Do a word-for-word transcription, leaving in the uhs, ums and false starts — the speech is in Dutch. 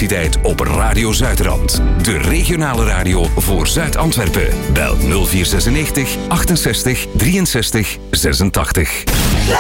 elektriciteit op Radio Zuidrand. De regionale radio voor Zuid-Antwerpen. Bel nul vier negenenzestig achtenzestig drieënzestig zesentachtig.